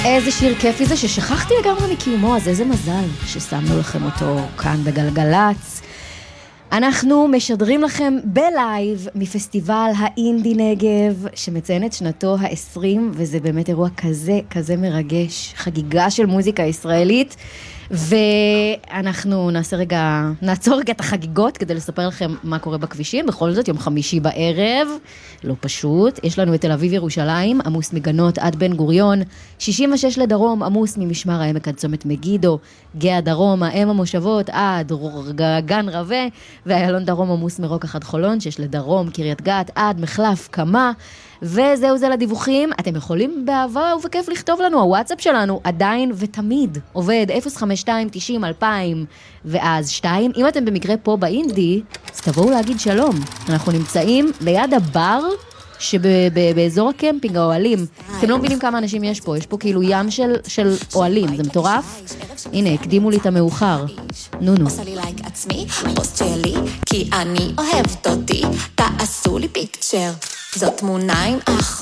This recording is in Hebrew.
איזה שיר כיפי זה ששכחתי לגמרי מקיומו, אז איזה מזל ששמנו לכם אותו כאן בגלגלץ. אנחנו משדרים לכם בלייב מפסטיבל האינדי נגב, שמציין את שנתו ה-20, וזה באמת אירוע כזה מרגש, חגיגה של מוזיקה ישראלית, ואנחנו נעצור רגע את החגיגות כדי לספר לכם מה קורה בכבישים. בכל זאת, יום חמישי בערב, לא פשוט. יש לנו את תל אביב ירושלים, עמוס מגנות עד בן גוריון, 66 לדרום, עמוס ממשמר העמק עד צומת מגידו, גאה דרום, האם המושבות עד גן רווה, והיילון דרום עמוס מרוקח עד חולון, 6 לדרום, קריית גת עד מחלף קמה. וזהו זה לדיווחים. אתם יכולים באהבה ובכיף לכתוב לנו, הוואטסאפ שלנו עדיין ותמיד עובד 052-90-2000 ואז 2. אם אתם במקרה פה באינדי, אז תבואו להגיד שלום. אנחנו נמצאים ליד הבר שבאזור הקמפינג, האוהלים. אתם לא מבינים כמה אנשים יש פה, יש פה כאילו ים של אוהלים, זה מטורף. הנה, הקדימו לי את המאוחר. נו. עושה לי לייק עצמי, פוסט שלי, כי אני אוהבת אותי, תעשו לי פיקצ'ר. זאת תמונה עם אח